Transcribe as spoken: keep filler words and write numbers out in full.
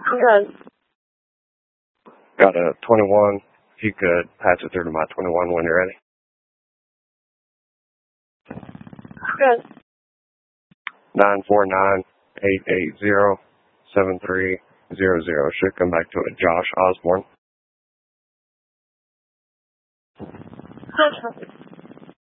Good. Got a twenty-one. If you could patch it through to my twenty-one when you're ready. Good. nine four nine, eight eight zero, seven three zero zero. Should come back to it. Josh Osborne. Good.